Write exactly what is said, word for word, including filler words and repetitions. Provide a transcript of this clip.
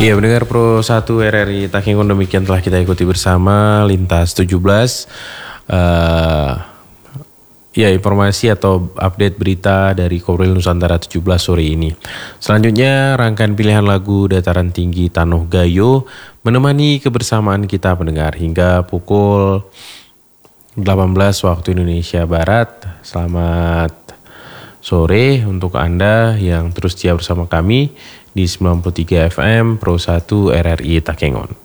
Iya, mendengar Pro satu R R I Takengon, demikian telah kita ikuti bersama Lintas tujuh belas. Uh, ya, informasi atau update berita dari Korwil Nusantara tujuh belas sore ini. Selanjutnya, rangkaian pilihan lagu Dataran Tinggi Tanoh Gayo menemani kebersamaan kita pendengar hingga pukul delapan belas waktu Indonesia Barat. Selamat sore untuk Anda yang terus setia bersama kami di sembilan puluh tiga F M Pro satu R R I Takengon.